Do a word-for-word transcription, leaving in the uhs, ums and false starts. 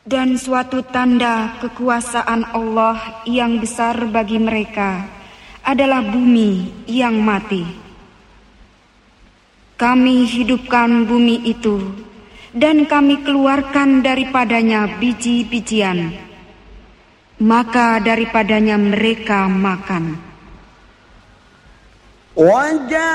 Dan suatu tanda kekuasaan Allah yang besar bagi mereka adalah bumi yang mati. Kami hidupkan bumi itu, dan kami keluarkan daripadanya biji-bijian. Maka daripadanya mereka makan.